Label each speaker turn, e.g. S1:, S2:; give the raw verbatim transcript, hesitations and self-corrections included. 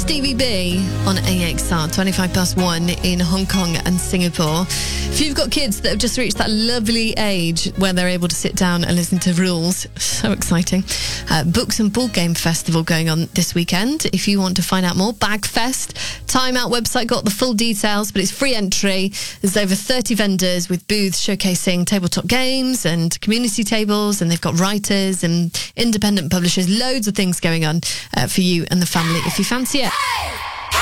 S1: Stevie B on A X R, twenty-five past one in Hong Kong and Singapore. If you've got kids that have just reached that lovely age where they're able to sit down and listen to rules, so exciting. Uh, Books and Board Game Festival going on this weekend. If you want to find out more, Bagfest, Time Out website got the full details, but it's free entry. There's over thirty vendors with booths showcasing tabletop games and community tables, and they've got writers and independent publishers, loads of things going on uh, for you and the family if you fancy it.